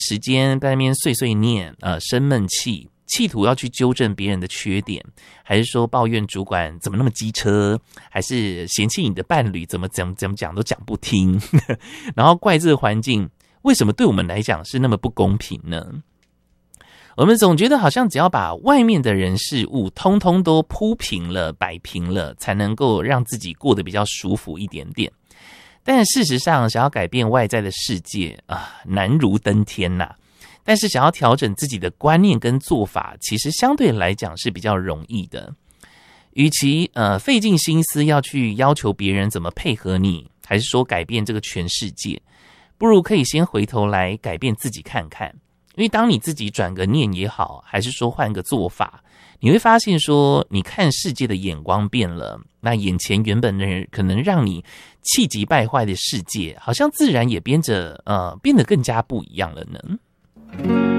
时间在那边碎碎念，生闷气，企图要去纠正别人的缺点，还是说抱怨主管怎么那么机车，还是嫌弃你的伴侣怎么讲都讲不听，然后怪这个环境为什么对我们来讲是那么不公平呢？我们总觉得好像只要把外面的人事物通通都铺平了摆平了，才能够让自己过得比较舒服一点点。但事实上想要改变外在的世界难如登天呐。但是想要调整自己的观念跟做法，其实相对来讲是比较容易的。与其费尽心思要去要求别人怎么配合你，还是说改变这个全世界，不如可以先回头来改变自己看看。因为当你自己转个念也好，还是说换个做法，你会发现说你看世界的眼光变了，那眼前原本的可能让你气急败坏的世界，好像自然也变得更加不一样了呢。